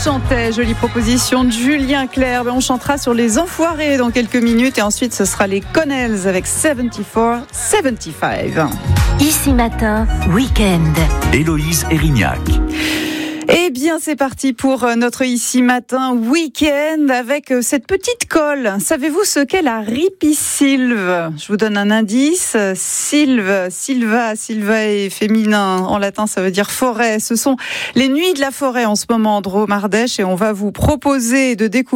chantait, jolie proposition de Julien Clerc. On chantera sur les Enfoirés dans quelques minutes et ensuite ce sera les Connells avec 74-75. Ici Matin, week-end. Héloïse Erignac. Eh bien, c'est parti pour notre Ici Matin week-end avec cette petite colle. Savez-vous ce qu'est la ripisylve ? Je vous donne un indice. Silva est féminin. En latin, ça veut dire forêt. Ce sont les nuits de la forêt en ce moment en Drôme-Ardèche et on va vous proposer de découvrir